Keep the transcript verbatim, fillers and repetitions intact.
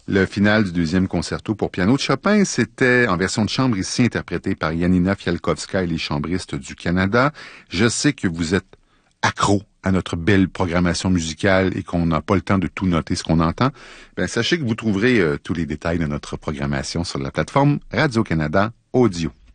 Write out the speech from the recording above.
Le final du deuxième concerto pour piano de Chopin, c'était en version de chambre ici, interprété par Janina Fialkowska et les chambristes du Canada. Je sais que vous êtes accro à notre belle programmation musicale et qu'on n'a pas le temps de tout noter ce qu'on entend. Ben, sachez que vous trouverez euh, tous les détails de notre programmation sur la plateforme Radio-Canada Audio.